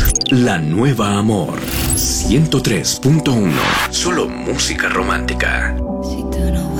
La Nueva Amor 103.1. Solo música romántica. Si tú no